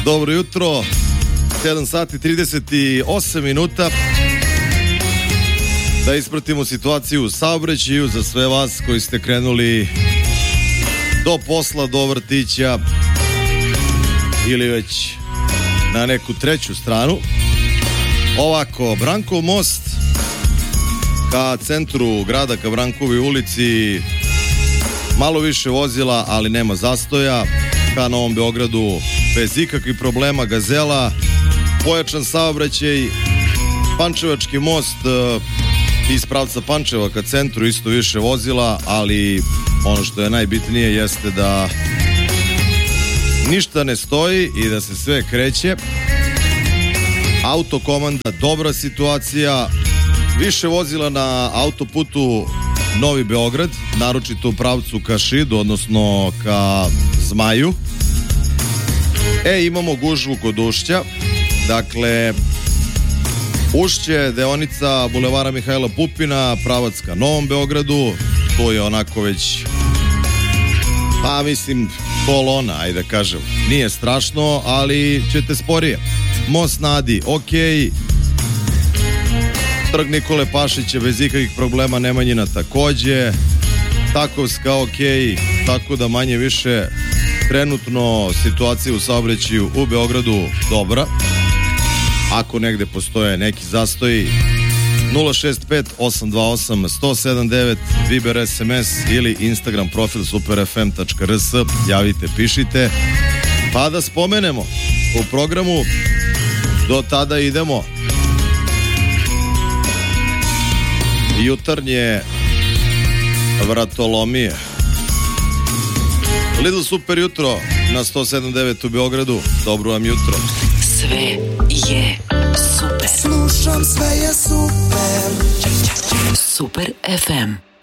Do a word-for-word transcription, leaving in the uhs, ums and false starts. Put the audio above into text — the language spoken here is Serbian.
Dobro jutro, sedam sati trideset osam minuta. Da ispratimo situaciju u saobraćaju za sve vas koji ste krenuli do posla, do vrtića ili već na neku treću stranu. Ovako, Brankov most ka centru grada, ka Brankovoj ulici, malo više vozila, ali nema zastoja. Ka Novom Beogradu bez ikakvih problema, Gazela, pojačan saobraćaj. Pančevački most iz pravca Pančeva ka centru isto više vozila, ali ono što je najbitnije jeste da ništa ne stoji i da se sve kreće. Autokomanda, dobra situacija, više vozila na autoputu Novi Beograd, naročito u pravcu ka Šidu, odnosno ka Zmaju. E, imamo gužvu kod Ušća, dakle Ušće, deonica Bulevara Mihajla Pupina, pravac ka Novom Beogradu, to je onako već, pa mislim, kolona, ajde da kažem. Nije strašno, ali ćete sporije. Most na Adi, ok. Trg Nikole Pašića bez ikakvih problema, Nemanjina takođe. Takovska, ok. Tako da manje više trenutno situacija u saobraćaju u Beogradu dobra. Ako negde postoje neki zastoji, nula šest pet osam dva osam jedan zero sedam devet, Viber, es em es ili Instagram profil super f m tačka r s. Javite, pišite, pa da spomenemo u programu. Do tada idemo jutarnje vratolomije. Lidl super jutro na sto sedam devet u Beogradu. Dobro vam jutro. Sve je super. Slušam, sve je super. Super ef em.